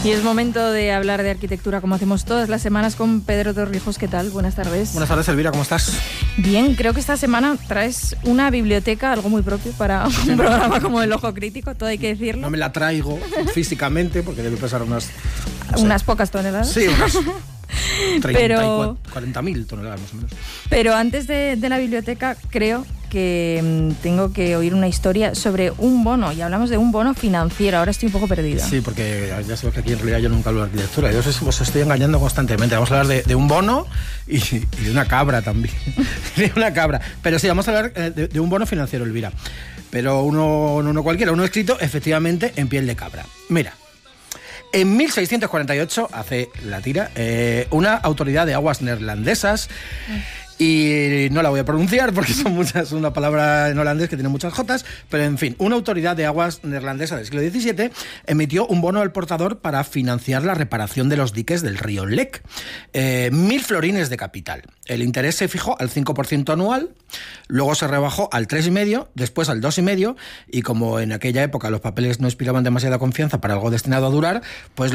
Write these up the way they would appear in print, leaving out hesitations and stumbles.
Y es momento de hablar de arquitectura como hacemos todas las semanas con Pedro Torrijos. ¿Qué tal? Buenas tardes. Buenas tardes, Elvira, ¿cómo estás? Bien, creo que esta semana traes una biblioteca, algo muy propio para un programa como El Ojo Crítico, todo hay que decirlo. No me la traigo físicamente porque debe pesar unas pocas toneladas. Sí, unas 40.000 toneladas más o menos. Pero antes de la biblioteca, creo que tengo que oír una historia sobre un bono, y hablamos de un bono financiero. Ahora estoy un poco perdida. Sí, porque ya sabes que aquí en realidad yo nunca hablo de arquitectura. Yo os estoy engañando constantemente. Vamos a hablar de un bono y de una cabra también. De una cabra. Pero sí, vamos a hablar de un bono financiero, Elvira. Pero uno cualquiera, uno escrito efectivamente en piel de cabra. Mira. En 1648, hace la tira, una autoridad de aguas neerlandesas, y no la voy a pronunciar porque son muchas, una palabra en holandés que tiene muchas jotas, pero en fin, una autoridad de aguas neerlandesa del siglo XVII emitió un bono al portador para financiar la reparación de los diques del río Lek. 1.000 florines de capital. El interés se fijó al 5% anual, luego se rebajó al 3,5%, después al 2,5%, y como en aquella época los papeles no inspiraban demasiada confianza para algo destinado a durar, pues lo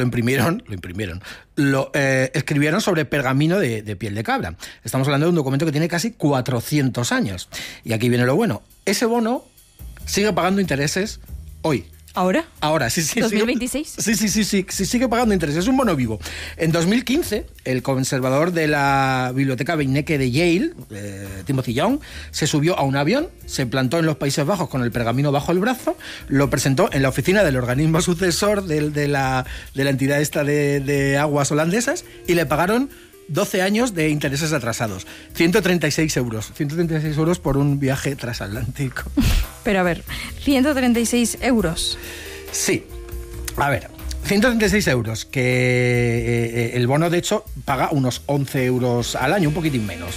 escribieron sobre pergamino de piel de cabra. Estamos hablando de un documento que tiene casi 400 años. Y aquí viene lo bueno. Ese bono sigue pagando intereses hoy. ¿Ahora? Sí. ¿2026? Sí, sigue pagando intereses. Es un bono vivo. En 2015, el conservador de la Biblioteca Beinecke de Yale, Timothy Young, se subió a un avión, se plantó en los Países Bajos con el pergamino bajo el brazo, lo presentó en la oficina del organismo sucesor de la entidad esta de aguas holandesas, y le pagaron 12 años de intereses atrasados. 136 euros. 136 euros por un viaje transatlántico. Pero a ver, 136 euros. Sí. A ver, 136 euros, que el bono de hecho paga unos 11 euros al año, un poquitín menos,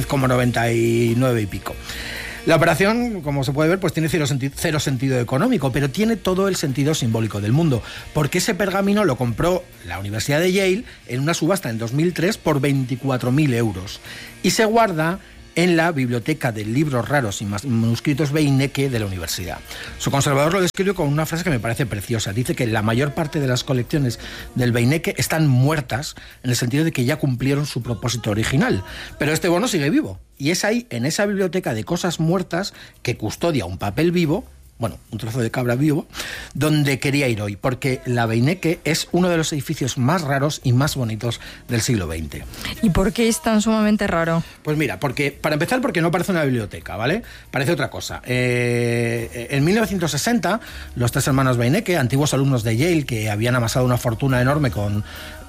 10,99 y pico. La operación, como se puede ver, pues tiene cero sentido económico, pero tiene todo el sentido simbólico del mundo, porque ese pergamino lo compró la Universidad de Yale en una subasta en 2003 por 24.000 euros y se guarda en la Biblioteca de Libros Raros y Manuscritos Beinecke de la universidad. Su conservador lo describe con una frase que me parece preciosa. Dice que la mayor parte de las colecciones del Beinecke están muertas, en el sentido de que ya cumplieron su propósito original. Pero este bono sigue vivo. Y es ahí, en esa biblioteca de cosas muertas, que custodia un papel vivo, bueno, un trozo de cabra vivo, donde quería ir hoy, porque la Beinecke es uno de los edificios más raros y más bonitos del siglo XX. ¿Y por qué es tan sumamente raro? Pues mira, para empezar, porque no parece una biblioteca, ¿vale? Parece otra cosa. En 1960, los tres hermanos Beinecke, antiguos alumnos de Yale que habían amasado una fortuna enorme con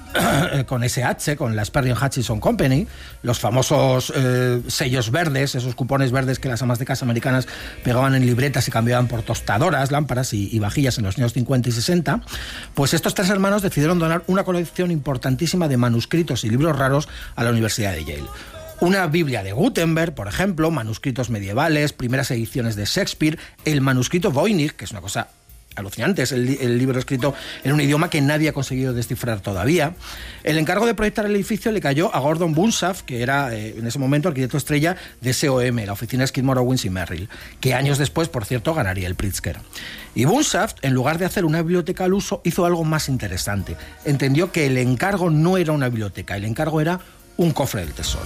SH, con la Sperry & Hutchinson Company, los famosos sellos verdes, esos cupones verdes que las amas de casa americanas pegaban en libretas y cambiaban por tostadoras, lámparas y vajillas en los años 50 y 60, pues estos tres hermanos decidieron donar una colección importantísima de manuscritos y libros raros a la Universidad de Yale. Una Biblia de Gutenberg, por ejemplo, manuscritos medievales, primeras ediciones de Shakespeare, el manuscrito Voynich, que es una cosa alucinante, es el libro escrito en un idioma que nadie ha conseguido descifrar todavía. El encargo de proyectar el edificio le cayó a Gordon Bunshaft, que era en ese momento arquitecto estrella de SOM, la oficina Skidmore, Owings y Merrill, que años después, por cierto, ganaría el Pritzker. Y Bunshaft, en lugar de hacer una biblioteca al uso, hizo algo más interesante. Entendió que el encargo no era una biblioteca, el encargo era un cofre del tesoro.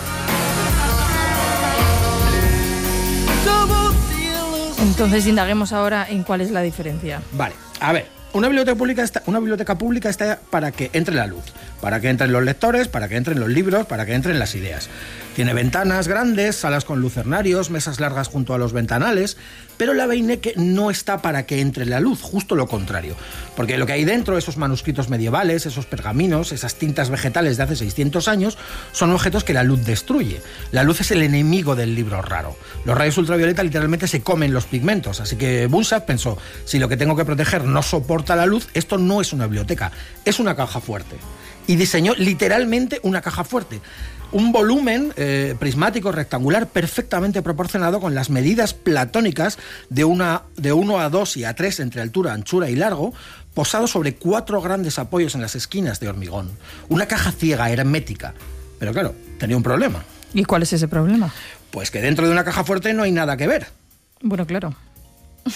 Entonces indaguemos ahora en cuál es la diferencia. Vale, a ver, una biblioteca pública está para que entre la luz, para que entren los lectores, para que entren los libros, para que entren las ideas. Tiene ventanas grandes, salas con lucernarios, mesas largas junto a los ventanales, pero la Beinecke no está para que entre la luz, justo lo contrario. Porque lo que hay dentro, esos manuscritos medievales, esos pergaminos, esas tintas vegetales de hace 600 años, son objetos que la luz destruye. La luz es el enemigo del libro raro. Los rayos ultravioleta literalmente se comen los pigmentos, así que Bunshaft pensó, si lo que tengo que proteger no soporta la luz, esto no es una biblioteca, es una caja fuerte. Y diseñó literalmente una caja fuerte. Un volumen prismático rectangular perfectamente proporcionado con las medidas platónicas de 1 a 2 y a 3 entre altura, anchura y largo, posado sobre 4 grandes apoyos en las esquinas de hormigón. Una caja ciega, hermética. Pero claro, tenía un problema. ¿Y cuál es ese problema? Pues que dentro de una caja fuerte no hay nada que ver. Bueno, claro.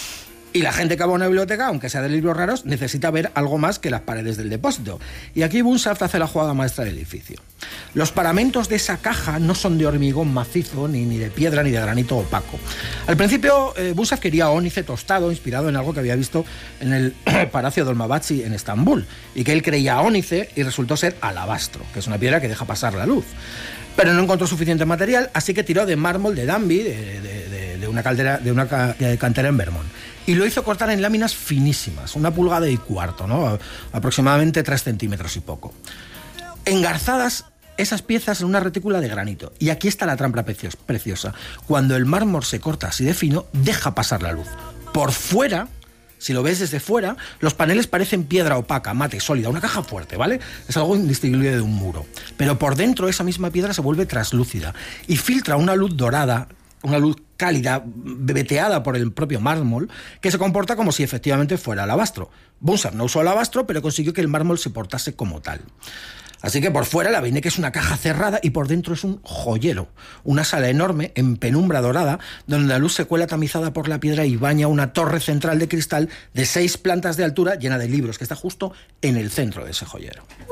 Y la gente que va a una biblioteca, aunque sea de libros raros, necesita ver algo más que las paredes del depósito. Y aquí Bunshaft hace la jugada maestra del edificio. Los paramentos de esa caja no son de hormigón macizo, ni de piedra, ni de granito opaco. Al principio, Bunshaft quería ónice tostado, inspirado en algo que había visto en el Palacio Dolmabahce en Estambul, y que él creía ónice y resultó ser alabastro, que es una piedra que deja pasar la luz. Pero no encontró suficiente material, así que tiró de mármol de Danby, de una cantera en Vermont. Y lo hizo cortar en láminas finísimas, 1,25 pulgadas, ¿no? Aproximadamente 3 centímetros y poco. Engarzadas esas piezas en una retícula de granito. Y aquí está la trampa preciosa. Cuando el mármol se corta así de fino, deja pasar la luz. Por fuera, si lo ves desde fuera, los paneles parecen piedra opaca, mate, sólida, una caja fuerte, ¿vale? Es algo indistinguible de un muro. Pero por dentro esa misma piedra se vuelve translúcida y filtra una luz dorada, una luz cálida, veteada por el propio mármol, que se comporta como si efectivamente fuera alabastro. Bunshaft no usó alabastro, pero consiguió que el mármol se portase como tal. Así que por fuera la Beinecke es una caja cerrada y por dentro es un joyero, una sala enorme en penumbra dorada donde la luz se cuela tamizada por la piedra y baña una torre central de cristal de 6 plantas de altura llena de libros que está justo en el centro de ese joyero.